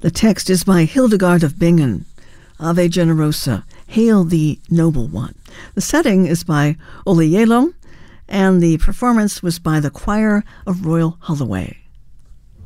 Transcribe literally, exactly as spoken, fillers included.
The text is by Hildegard of Bingen. Ave Generosa, Hail the Noble One. The setting is by Ole Yelong, and the performance was by the Choir of Royal Holloway.